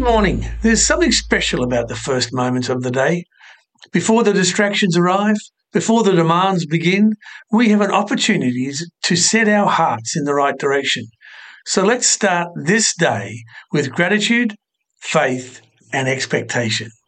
morning. There's something special about the first moments of the day. Before the distractions arrive, before the demands begin, we have an opportunity to set our hearts in the right direction. So let's start this day with gratitude, faith, and expectation.